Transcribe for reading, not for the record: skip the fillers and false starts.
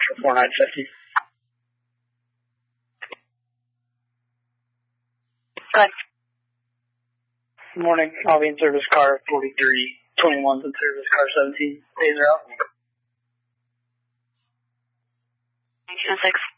for 4950. Good. Good morning. I'll be in service car 4321's in service car 17. Days are out. 926.